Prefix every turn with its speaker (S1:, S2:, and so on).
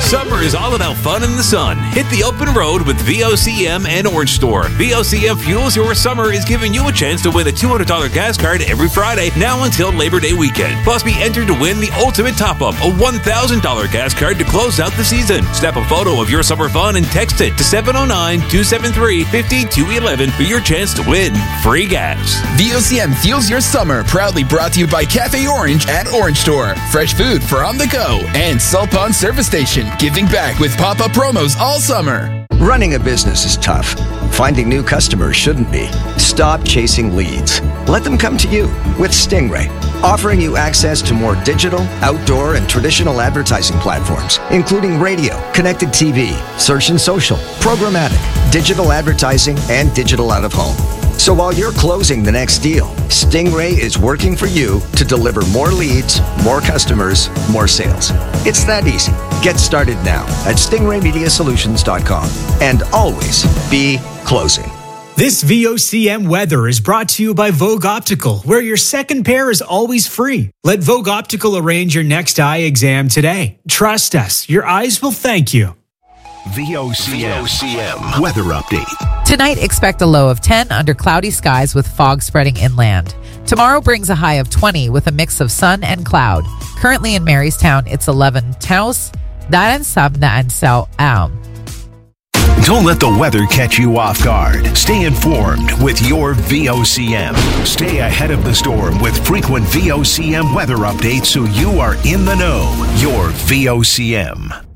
S1: Summer is all about fun in the sun. Hit the open road with VOCM and Orange Store. VOCM Fuels Your Summer is giving you a chance to win a $200 gas card every Friday, now until Labor Day weekend. Plus, be entered to win the ultimate top-up, a $1,000 gas card to close out the season. Snap a photo of your summer fun and text it to 709-273-5211 for your chance to win free gas.
S2: VOCM Fuels Your Summer, proudly brought to you by Cafe Orange at Orange Store. Fresh food for on the go. And Salt Pond Service Station, giving back with pop-up promos all summer.
S3: Running a business is tough. Finding new customers shouldn't be. Stop chasing leads. Let them come to you with Stingray, offering you access to more digital, outdoor, and traditional advertising platforms, including radio, connected TV, search and social, programmatic, digital advertising, and digital out-of-home. So while you're closing the next deal, Stingray is working for you to deliver more leads, more customers, more sales. It's that easy. Get started now at stingraymediasolutions.com and always be closing.
S4: This VOCM weather is brought to you by Vogue Optical, where your second pair is always free. Let Vogue Optical arrange your next eye exam today. Trust us, your eyes will thank you.
S5: VOCM weather update.
S6: Tonight, expect a low of 10 under cloudy skies with fog spreading inland. Tomorrow brings a high of 20 with a mix of sun and cloud. Currently in Marystown, it's 11 Taos, Daran Sabna and Sao Am.
S5: Don't let the weather catch you off guard. Stay informed with your VOCM. Stay ahead of the storm with frequent VOCM weather updates so you are in the know. Your VOCM.